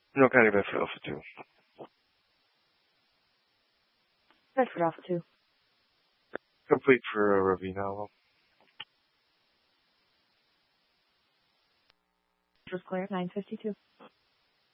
No County, Bedford Alpha 2. Bedford Alpha 2. Complete for Ravine Hollow. Claire, 952.